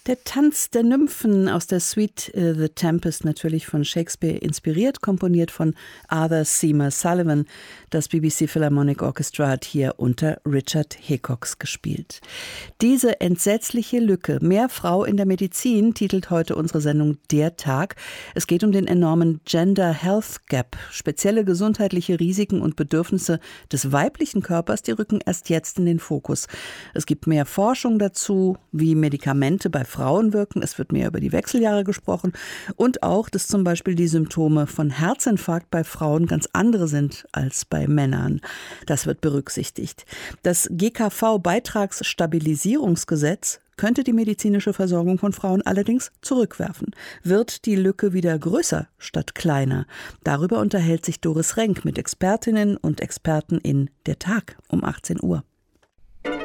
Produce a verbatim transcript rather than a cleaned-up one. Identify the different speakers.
Speaker 1: Der Tanz der Nymphen aus der Suite uh, The Tempest, natürlich von Shakespeare inspiriert, komponiert von Arthur Seymour Sullivan. Das B B C Philharmonic Orchestra hat hier unter Richard Hickox gespielt. Diese entsetzliche Lücke, mehr Frau in der Medizin, titelt heute unsere Sendung Der Tag. Es geht um den enormen Gender Health Gap. Spezielle gesundheitliche Risiken und Bedürfnisse des weiblichen Körpers, die rücken erst jetzt in den Fokus. Es gibt mehr Forschung dazu, wie Medikamente bei Frauen wirken. Es wird mehr über die Wechseljahre gesprochen und auch, dass zum Beispiel die Symptome von Herzinfarkt bei Frauen ganz andere sind als bei Männern. Das wird berücksichtigt. Das G K V-Beitragsstabilisierungsgesetz könnte die medizinische Versorgung von Frauen allerdings zurückwerfen. Wird die Lücke wieder größer statt kleiner? Darüber unterhält sich Doris Renk mit Expertinnen und Experten in Der Tag um achtzehn Uhr.